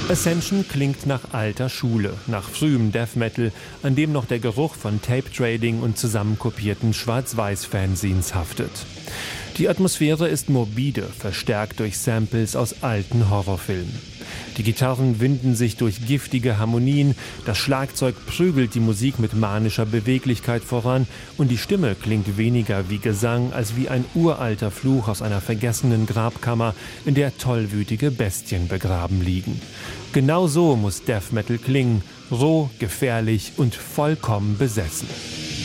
Ascension klingt nach alter Schule, nach frühem Death Metal, an dem noch der Geruch von Tape-Trading und zusammenkopierten Schwarz-Weiß-Fanzines haftet. Die Atmosphäre ist morbide, verstärkt durch Samples aus alten Horrorfilmen. Die Gitarren winden sich durch giftige Harmonien, das Schlagzeug prügelt die Musik mit manischer Beweglichkeit voran und die Stimme klingt weniger wie Gesang als wie ein uralter Fluch aus einer vergessenen Grabkammer, in der tollwütige Bestien begraben liegen. Genau so muss Death Metal klingen, roh, gefährlich und vollkommen besessen.